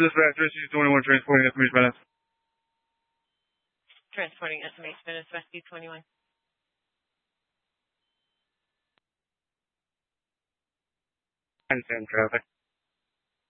Dispatch, Rescue 21, transporting SMH Menace. Transporting SMH Menace, Rescue 21. Understand traffic.